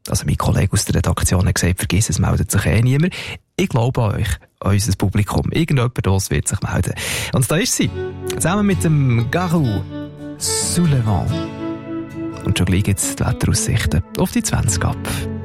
Also mein Kollege aus der Redaktion hat gesagt, vergiss es, meldet sich niemand. Ich glaube an euch, an unser Publikum. Irgendjemand das wird sich melden. Und da ist sie. Zusammen mit dem Garou Soulevant. Und schon gleich jetzt die Wetteraussichten auf die 20 ab.